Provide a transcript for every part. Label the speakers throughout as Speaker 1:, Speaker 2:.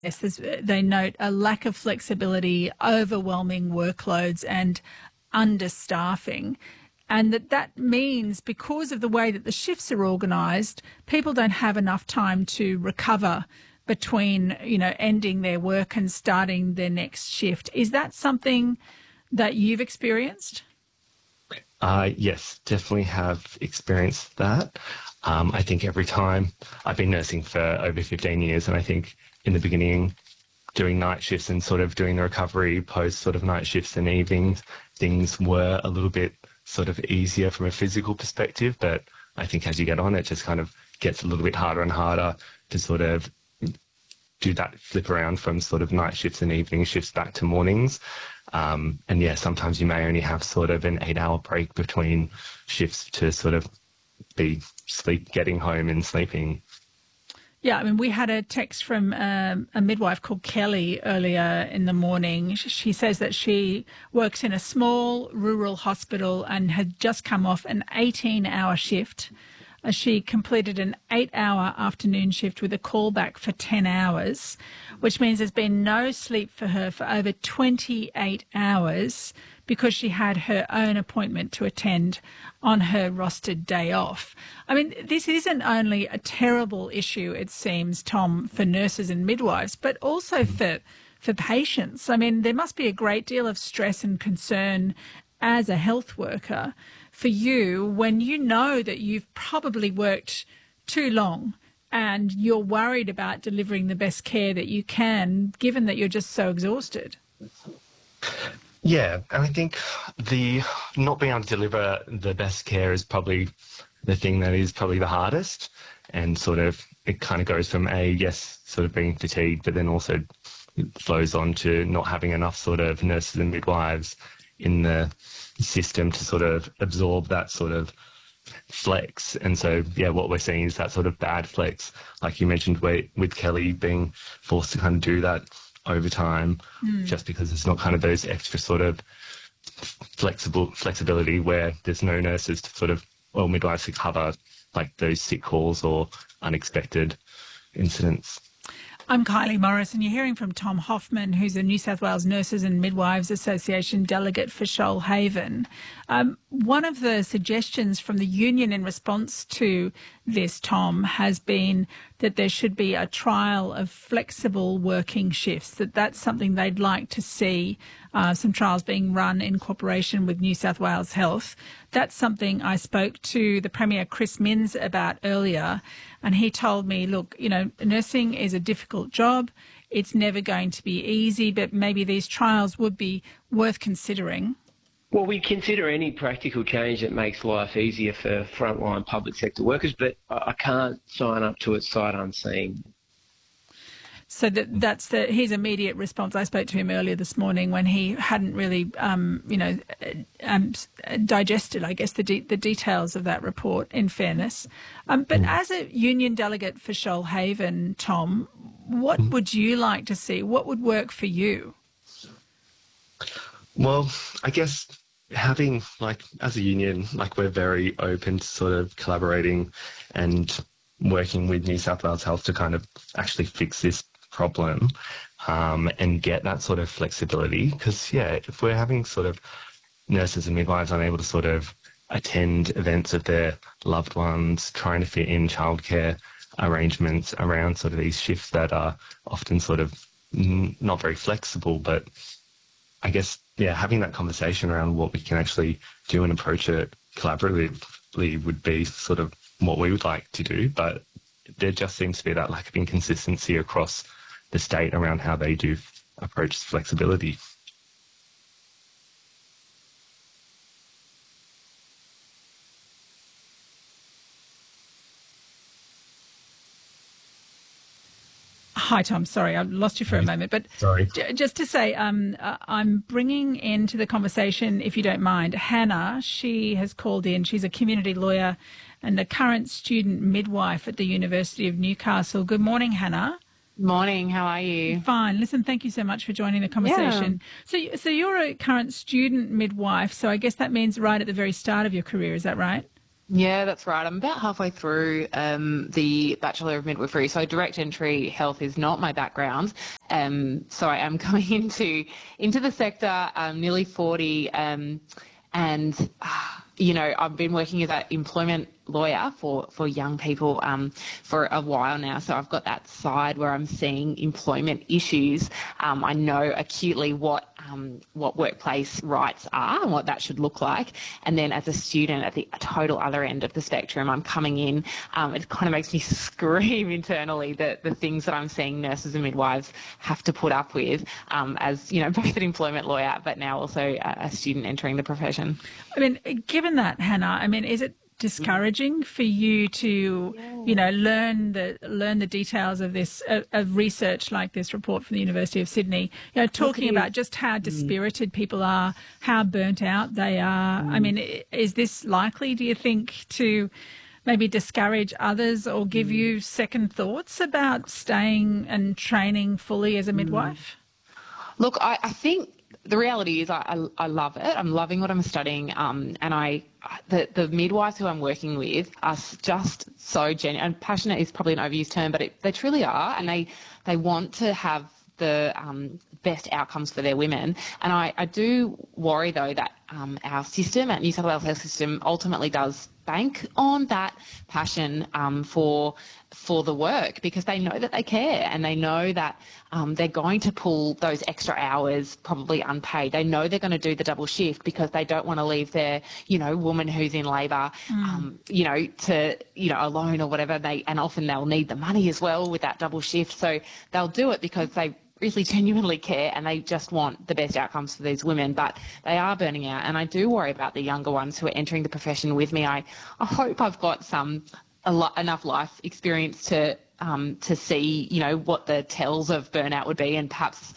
Speaker 1: Yes, they note a lack of flexibility, overwhelming workloads and understaffing. And that means because of the way that the shifts are organised, people don't have enough time to recover between, ending their work and starting their next shift. Is that something that you've experienced?
Speaker 2: Yes, definitely have experienced that. I think every time I've been nursing for over 15 years, and I think in the beginning, doing night shifts and sort of doing the recovery post sort of night shifts and evenings, things were a little bit sort of easier from a physical perspective. But I think as you get on, it just kind of gets a little bit harder and harder to sort of do that flip around from sort of night shifts and evening shifts back to mornings. And yeah, sometimes you may only have sort of an 8-hour break between shifts to sort of be getting home and sleeping.
Speaker 1: Yeah, I mean, we had a text from a midwife called Kelly earlier in the morning. She says that she works in a small rural hospital and had just come off an 18-hour shift. She completed an 8-hour afternoon shift with a callback for 10 hours, which means there's been no sleep for her for over 28 hours because she had her own appointment to attend on her rostered day off. I mean, this isn't only a terrible issue, it seems, Tom, for nurses and midwives, but also for patients. I mean, there must be a great deal of stress and concern as a health worker for you when you know that you've probably worked too long and you're worried about delivering the best care that you can, given that you're just so exhausted.
Speaker 2: Yeah, and I think the not being able to deliver the best care is probably the thing that is probably the hardest. And sort of it kind of goes from sort of being fatigued, but then also it flows on to not having enough sort of nurses and midwives in the system to sort of absorb that sort of flex. And so, yeah, what we're seeing is that sort of bad flex, like you mentioned, with Kelly being forced to kind of do that overtime just because there's not kind of those extra sort of flexibility where there's no nurses to sort of, well, midwives to cover like those sick calls or unexpected incidents.
Speaker 1: I'm Kylie Morris, and you're hearing from Tom Hoffman, who's a New South Wales Nurses and Midwives Association delegate for Shoalhaven. One of the suggestions from the union in response to this, Tom, has been that there should be a trial of flexible working shifts, that's something they'd like to see, some trials being run in cooperation with New South Wales Health. That's something I spoke to the Premier Chris Minns about earlier, and he told me, look, nursing is a difficult job. It's never going to be easy, but maybe these trials would be worth considering.
Speaker 3: Well, we consider any practical change that makes life easier for frontline public sector workers, but I can't sign up to it sight unseen.
Speaker 1: So that's his immediate response. I spoke to him earlier this morning when he hadn't really, digested, I guess, the details of that report, in fairness. But as a union delegate for Shoalhaven, Tom, what would you like to see? What would work for you?
Speaker 2: Well, I guess having, as a union, we're very open to sort of collaborating and working with New South Wales Health to kind of actually fix this problem and get that sort of flexibility. Because, yeah, if we're having sort of nurses and midwives unable to sort of attend events of their loved ones, trying to fit in childcare arrangements around sort of these shifts that are often sort of not very flexible, but I guess, yeah, having that conversation around what we can actually do and approach it collaboratively would be sort of what we would like to do. But there just seems to be that lack of inconsistency across the state around how they do approach flexibility.
Speaker 1: Hi, Tom. Sorry, I lost you for a moment. But
Speaker 2: Sorry.
Speaker 1: Just to say, I'm bringing into the conversation, if you don't mind, Hannah. She has called in. She's a community lawyer and a current student midwife at the University of Newcastle. Good morning, Hannah.
Speaker 4: Morning. How are you?
Speaker 1: Fine. Listen, thank you so much for joining the conversation. Yeah. So you're a current student midwife, so I guess that means right at the very start of your career. Is that right?
Speaker 4: Yeah, that's right. I'm about halfway through the Bachelor of Midwifery, so direct entry health is not my background. So I am coming into the sector, nearly 40, and I've been working as an employment lawyer for young people for a while now, so I've got that side where I'm seeing employment issues. I know acutely what workplace rights are and what that should look like, and then as a student at the total other end of the spectrum, I'm coming in. It kind of makes me scream internally that the things that I'm seeing nurses and midwives have to put up with, as both an employment lawyer but now also a student entering the profession.
Speaker 1: I mean, given that, Hannah, is it discouraging for you to, learn the details of this, of research like this report from the University of Sydney, talking about just how dispirited people are, how burnt out they are. Is this likely, do you think, to maybe discourage others or give you second thoughts about staying and training fully as a midwife?
Speaker 4: Look, I think the reality is I love it. I'm loving what I'm studying, and the midwives who I'm working with are just so genuine. And passionate is probably an overused term, but they truly are, and they want to have the best outcomes for their women. And I do worry, though, that our system, our New South Wales health system, ultimately does bank on that passion for the work, because they know that they care, and they know that they're going to pull those extra hours probably unpaid. They know they're going to do the double shift because they don't want to leave their woman who's in labour alone or whatever. And often they'll need the money as well with that double shift, so they'll do it because they really genuinely care and they just want the best outcomes for these women, but they are burning out. And I do worry about the younger ones who are entering the profession with me. I hope I've got enough life experience to see, what the tells of burnout would be, and perhaps,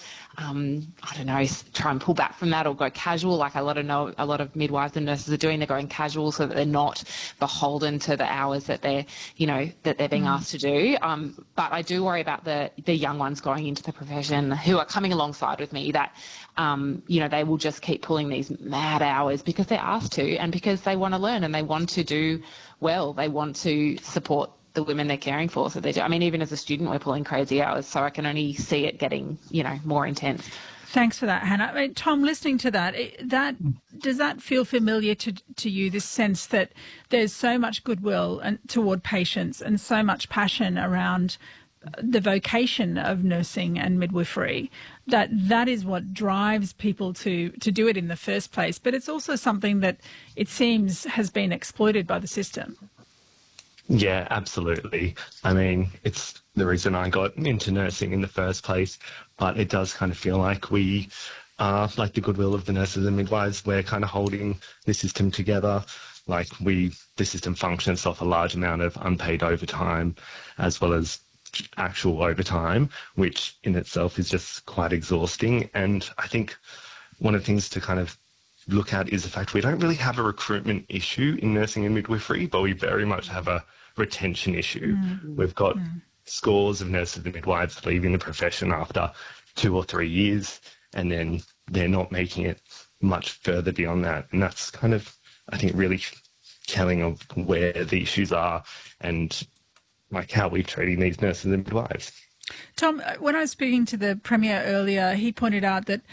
Speaker 4: try and pull back from that or go casual, like a lot of midwives and nurses are doing. They're going casual so that they're not beholden to the hours that they're being asked to do. But I do worry about the young ones going into the profession who are coming alongside with me, that, they will just keep pulling these mad hours because they're asked to, and because they want to learn and they want to do well. They want to support the women they're caring for. So they do. Even as a student, we're pulling crazy hours, so I can only see it getting, more intense.
Speaker 1: Thanks for that, Hannah. Tom, listening to that, does that feel familiar to you, this sense that there's so much goodwill toward patients and so much passion around the vocation of nursing and midwifery, that is what drives people to do it in the first place, but it's also something that it seems has been exploited by the system?
Speaker 2: Yeah, absolutely. It's the reason I got into nursing in the first place, but it does kind of feel like we are, like the goodwill of the nurses and midwives, we're kind of holding the system together. The system functions off a large amount of unpaid overtime as well as actual overtime, which in itself is just quite exhausting. And I think one of the things to kind of look at is the fact we don't really have a recruitment issue in nursing and midwifery, but we very much have a retention issue. We've got scores of nurses and midwives leaving the profession after 2 or 3 years, and then they're not making it much further beyond that. And that's kind of, I think, really telling of where the issues are and how we're treating these nurses and midwives.
Speaker 1: Tom, when I was speaking to the Premier earlier, he pointed out that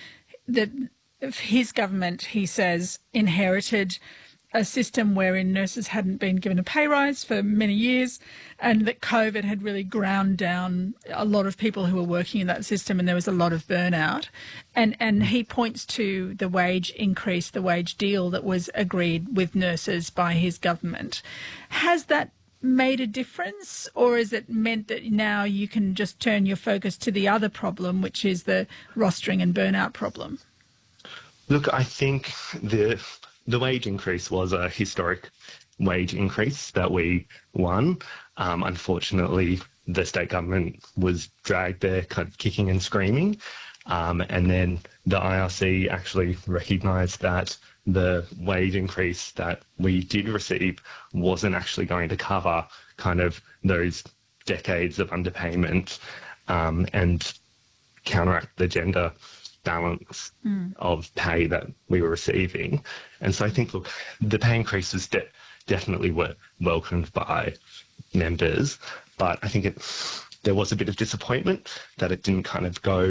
Speaker 1: his government, he says, inherited a system wherein nurses hadn't been given a pay rise for many years, and that COVID had really ground down a lot of people who were working in that system, and there was a lot of burnout. And he points to the wage increase, the wage deal that was agreed with nurses by his government. Has that made a difference, or is it meant that now you can just turn your focus to the other problem, which is the rostering and burnout problem?
Speaker 2: Look, I think the wage increase was a historic wage increase that we won. Unfortunately, the state government was dragged there kind of kicking and screaming. And then the IRC actually recognised that the wage increase that we did receive wasn't actually going to cover kind of those decades of underpayment and counteract the gender balance of pay that we were receiving. And so I think, look, the pay increase was definitely were welcomed by members. But I think there was a bit of disappointment that it didn't kind of go